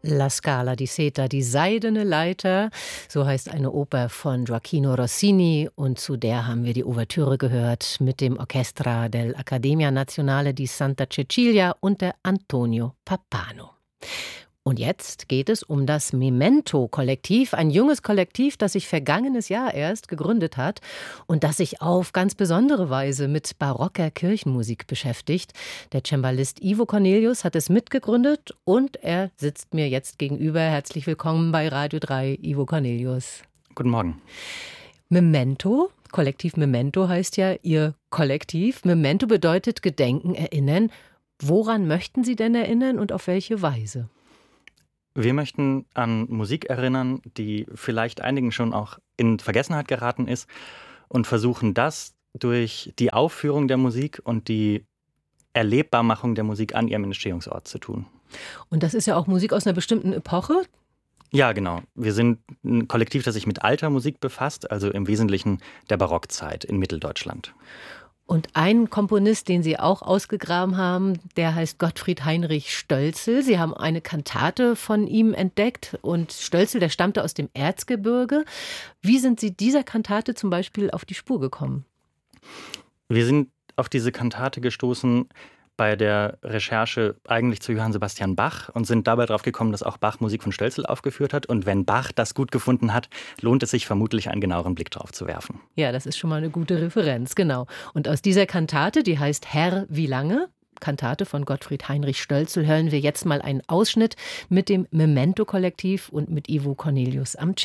La Scala di Seta, die Seidene Leiter, so heißt eine Oper von Gioachino Rossini, und zu der haben wir die Ouvertüre gehört mit dem Orchestra dell'Accademia Nazionale di Santa Cecilia unter Antonio Pappano. Und jetzt geht es um das Memento-Kollektiv, ein junges Kollektiv, das sich vergangenes Jahr erst gegründet hat und das sich auf ganz besondere Weise mit barocker Kirchenmusik beschäftigt. Der Cembalist Ivo Cornelius hat es mitgegründet und er sitzt mir jetzt gegenüber. Herzlich willkommen bei Radio 3, Ivo Cornelius. Guten Morgen. Memento, Kollektiv Memento heißt ja Ihr Kollektiv. Memento bedeutet Gedenken, Erinnern. Woran möchten Sie denn erinnern und auf welche Weise? Wir möchten an Musik erinnern, die vielleicht einigen schon auch in Vergessenheit geraten ist, und versuchen das durch die Aufführung der Musik und die Erlebbarmachung der Musik an ihrem Entstehungsort zu tun. Und das ist ja auch Musik aus einer bestimmten Epoche? Ja, genau. Wir sind ein Kollektiv, das sich mit alter Musik befasst, also im Wesentlichen der Barockzeit in Mitteldeutschland. Und ein Komponist, den Sie auch ausgegraben haben, der heißt Gottfried Heinrich Stölzel. Sie haben eine Kantate von ihm entdeckt und Stölzel, der stammte aus dem Erzgebirge. Wie sind Sie dieser Kantate zum Beispiel auf die Spur gekommen? Wir sind auf diese Kantate gestoßen bei der Recherche eigentlich zu Johann Sebastian Bach und sind dabei drauf gekommen, dass auch Bach Musik von Stölzel aufgeführt hat. Und wenn Bach das gut gefunden hat, lohnt es sich vermutlich, einen genaueren Blick drauf zu werfen. Ja, das ist schon mal eine gute Referenz, genau. Und aus dieser Kantate, die heißt Herr, wie lange? Kantate von Gottfried Heinrich Stölzel, hören wir jetzt mal einen Ausschnitt mit dem Memento-Kollektiv und mit Ivo Cornelius am Cello.